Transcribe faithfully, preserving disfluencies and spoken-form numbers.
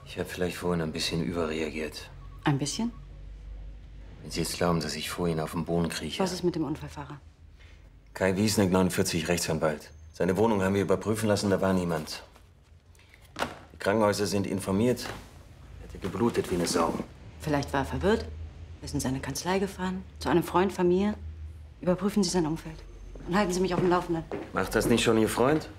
Ich habe vielleicht vorhin ein bisschen überreagiert. Ein bisschen? Wenn Sie jetzt glauben, dass ich vorhin auf den Boden krieche. Was ist mit dem Unfallfahrer? Kai Wiesneck, neunundvierzig, Rechtsanwalt. Seine Wohnung haben wir überprüfen lassen, da war niemand. Die Krankenhäuser sind informiert. Er hätte geblutet wie eine Sau. Vielleicht war er verwirrt, ist in seine Kanzlei gefahren, zu einem Freund, Familie. Überprüfen Sie sein Umfeld und halten Sie mich auf dem Laufenden. Macht das nicht schon Ihr Freund?